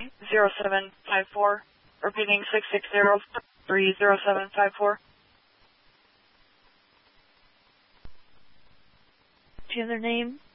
0754. Repeating 660-30754. Do you have their name?